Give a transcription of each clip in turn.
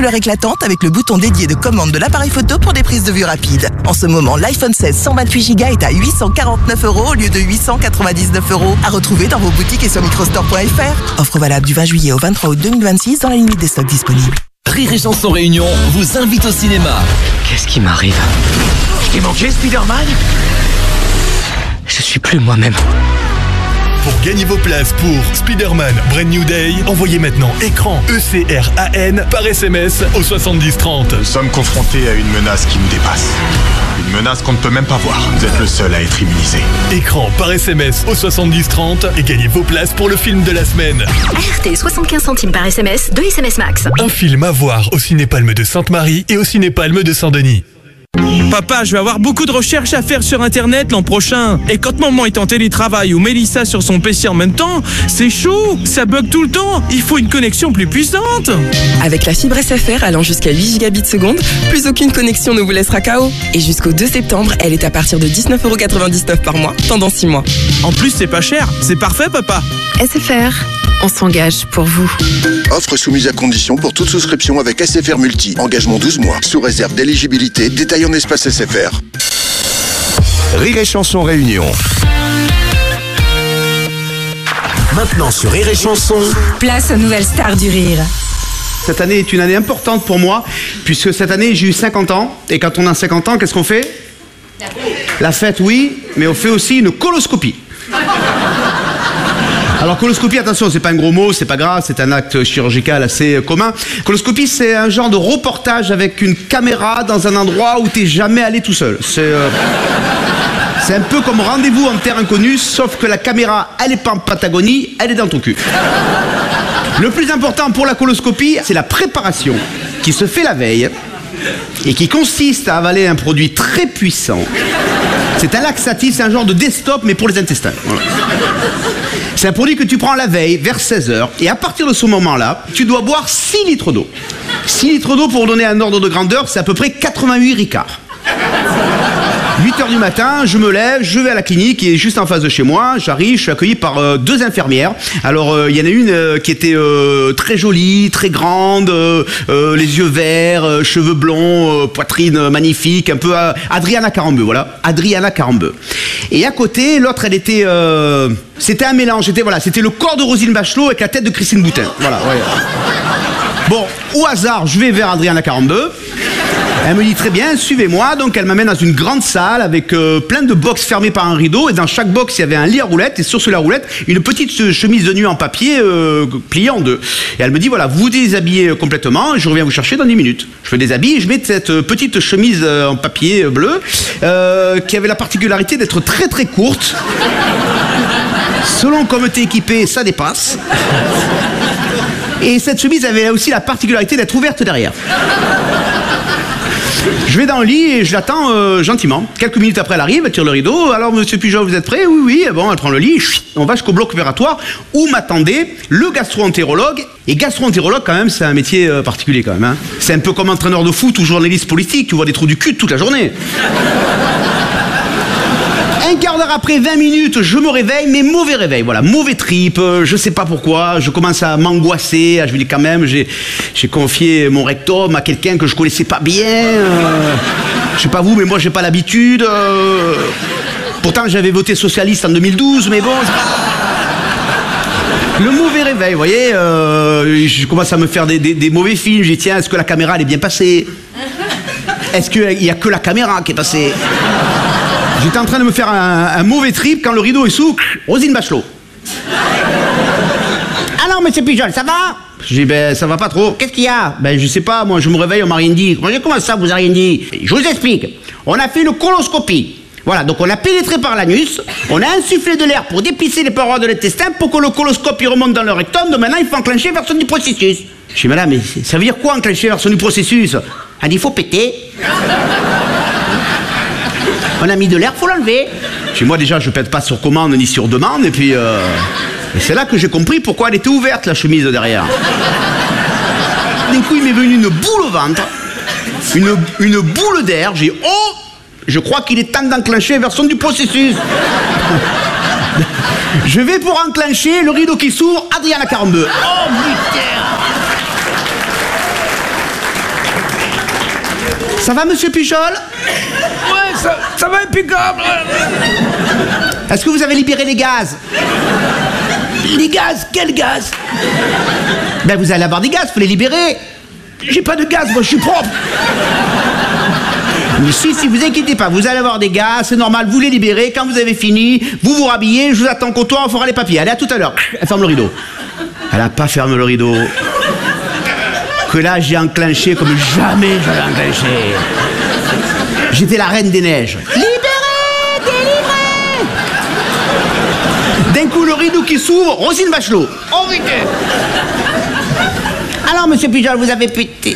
couleur éclatante avec le bouton dédié de commande de l'appareil photo pour des prises de vue rapides. En ce moment, l'iPhone 16 128Go est à 849 € au lieu de 899 € à retrouver dans vos boutiques et sur microstore.fr. Offre valable du 20 juillet au 23 août 2026 dans la limite des stocks disponibles. Rire et Chanson Réunion vous invite au cinéma. Qu'est-ce qui m'arrive? Je t'ai manqué, Spider-Man? Je suis plus moi-même. Pour gagner vos places pour Spider-Man Brand New Day, envoyez maintenant écran ECRAN par SMS au 7030. Nous sommes confrontés à une menace qui nous dépasse. Une menace qu'on ne peut même pas voir. Vous êtes le seul à être immunisé. Écran par SMS au 7030 et gagnez vos places pour le film de la semaine. ART 75 centimes par SMS, 2 SMS max. Un film à voir au Cinépalme de Sainte-Marie et au Cinépalme de Saint-Denis. Papa, je vais avoir beaucoup de recherches à faire sur Internet l'an prochain. Et quand maman est en télétravail ou Mélissa sur son PC en même temps, c'est chaud, ça bug tout le temps. Il faut une connexion plus puissante. Avec la fibre SFR allant jusqu'à 8 gigabits seconde, plus aucune connexion ne vous laissera KO. Et jusqu'au 2 septembre, elle est à partir de 19,99 € par mois, pendant 6 mois. En plus, c'est pas cher. C'est parfait, papa. SFR, on s'engage pour vous. Offre soumise à condition pour toute souscription avec SFR Multi. Engagement 12 mois. Sous réserve d'éligibilité. Détail en espace SFR. Rire et Chanson Réunion. Maintenant sur Rire et Chanson. Place aux nouvelles stars du rire. Cette année est une année importante pour moi, puisque cette année j'ai eu 50 ans. Et quand on a 50 ans, qu'est-ce qu'on fait? La fête, oui, mais on fait aussi une coloscopie. Alors coloscopie, attention, c'est pas un gros mot, c'est pas grave, c'est un acte chirurgical assez commun. Coloscopie, c'est un genre de reportage avec une caméra dans un endroit où t'es jamais allé tout seul. C'est un peu comme Rendez-vous en terre inconnue, sauf que la caméra, elle est pas en Patagonie, elle est dans ton cul. Le plus important pour la coloscopie, c'est la préparation qui se fait la veille et qui consiste à avaler un produit très puissant. C'est un laxatif, c'est un genre de desktop, mais pour les intestins. Voilà. C'est un produit que tu prends la veille, vers 16h, et à partir de ce moment-là, tu dois boire 6 litres d'eau. 6 litres d'eau, pour vous donner un ordre de grandeur, c'est à peu près 88 ricards. 8h du matin, je me lève, je vais à la clinique qui est juste en face de chez moi. J'arrive, je suis accueilli par 2 infirmières. Alors, il y en a une qui était très jolie, très grande, les yeux verts, cheveux blonds, poitrine magnifique, un peu Adriana Carambeu, voilà. Adriana Carambeu. Et à côté, l'autre, elle était... c'était un mélange, c'était le corps de Roselyne Bachelot avec la tête de Christine Boutin. Voilà, ouais. Bon, au hasard, je vais vers Adriana Carambeu. Elle me dit très bien, suivez-moi. Donc elle m'amène dans une grande salle avec plein de box fermées par un rideau. Et dans chaque box, il y avait un lit à roulettes. Et sur ce lit à roulettes, une petite chemise de nuit en papier pliée en deux. Et elle me dit, voilà, vous déshabillez complètement. Et je reviens vous chercher dans 10 minutes. Je me déshabille et je mets cette petite chemise en papier bleu qui avait la particularité d'être très très courte. Selon comme t'es équipé, ça dépasse. Et cette chemise avait aussi la particularité d'être ouverte derrière. Je vais dans le lit et je l'attends gentiment. Quelques minutes après, elle arrive, elle tire le rideau. Alors, monsieur Pujol, vous êtes prêt? Oui, oui. Bon, elle prend le lit. On va jusqu'au bloc opératoire où m'attendait le gastro-entérologue. Et gastro-entérologue, quand même, c'est un métier particulier, quand même. Hein. C'est un peu comme entraîneur de foot ou journaliste politique. Tu vois des trous du cul toute la journée. Un quart d'heure après, 20 minutes, je me réveille, mais mauvais réveil, voilà, mauvais trip, je sais pas pourquoi, je commence à m'angoisser, je me dis quand même, j'ai confié mon rectum à quelqu'un que je connaissais pas bien, je sais pas vous, mais moi j'ai pas l'habitude, pourtant j'avais voté socialiste en 2012, mais bon, le mauvais réveil, vous voyez, je commence à me faire des mauvais films, je dis tiens, est-ce que la caméra elle est bien passée? Est-ce qu'il y a que la caméra qui est passée? J'étais en train de me faire un mauvais trip quand le rideau est sous. Roselyne Bachelot. Alors, monsieur Pujol, ça va? Je dis, ben, ça va pas trop. Qu'est-ce qu'il y a? Ben, je sais pas, moi, je me réveille, on m'a rien dit. Comment ça, vous a rien dit? Je vous explique. On a fait une coloscopie. Voilà, donc on a pénétré par l'anus, on a insufflé de l'air pour dépisser les parois de l'intestin pour que le coloscope y remonte dans le rectum. Donc maintenant, il faut enclencher version du processus. Je dis, madame, mais ça veut dire quoi, enclencher version du processus? Elle dit, il faut péter. On a mis de l'air, faut l'enlever. Chez moi déjà, je pète pas sur commande ni sur demande. Et puis, et c'est là que j'ai compris pourquoi elle était ouverte, la chemise derrière. D'un coup, il m'est venu une boule au ventre, une boule d'air. J'ai dit, oh, je crois qu'il est temps d'enclencher la version du processus. Je vais pour enclencher le rideau qui s'ouvre, Adriana Carambeu. Oh putain. Ça va, monsieur Pujol? Ouais, ça va impeccable. Est-ce que vous avez libéré les gaz? Les gaz? Quel gaz? Ben vous allez avoir des gaz, faut les libérer. J'ai pas de gaz, moi je suis propre. Mais si, vous inquiétez pas, vous allez avoir des gaz, c'est normal, vous les libérez. Quand vous avez fini, vous vous rhabillez, je vous attends au comptoir, on fera les papiers. Allez, à tout à l'heure. Elle ferme le rideau. Elle a pas fermé le rideau. Que là, j'ai enclenché comme jamais j'avais enclenché. J'étais la reine des neiges. Libérez, délivrez. D'un coup, le rideau qui s'ouvre, Roselyne Bachelot. Oh putain. Alors, monsieur Pujol, vous avez pété.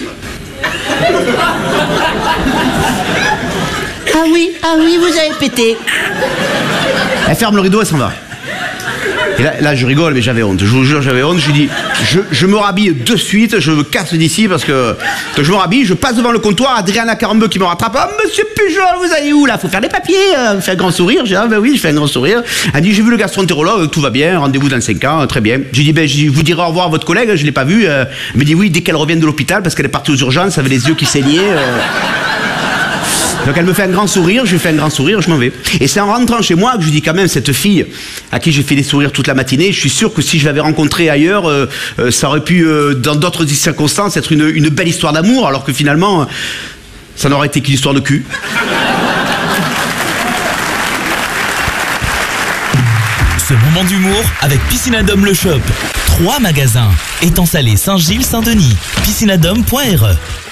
Ah oui, vous avez pété. Elle ferme le rideau, elle s'en va. Et là, je rigole, mais j'avais honte. Je vous jure, j'avais honte. Je lui dis, je me rhabille de suite, je me casse d'ici parce que je me rhabille, je passe devant le comptoir, Adriana Carambeu qui me rattrape. Ah, monsieur Pujol, vous allez où là? Faut faire les papiers. Fait un grand sourire. J'ai dit, ah ben oui, je fais un grand sourire. Elle dit, j'ai vu le gastroentérologue, tout va bien, rendez-vous dans 5 ans, très bien. J'ai dit, ben, vous direz au revoir à votre collègue, je l'ai pas vu. Elle me dit oui, dès qu'elle revient de l'hôpital, parce qu'elle est partie aux urgences, elle avait les yeux qui saignaient. Donc elle me fait un grand sourire, je lui fais un grand sourire, je m'en vais. Et c'est en rentrant chez moi que je dis quand même, cette fille à qui j'ai fait des sourires toute la matinée, je suis sûr que si je l'avais rencontrée ailleurs, ça aurait pu, dans d'autres circonstances, être une belle histoire d'amour, alors que finalement, ça n'aurait été qu'une histoire de cul. Ce moment d'humour avec Piscinadome Le Shop. 3 magasins. Étang Salé, Saint-Gilles, Saint-Denis. Piscinadome.re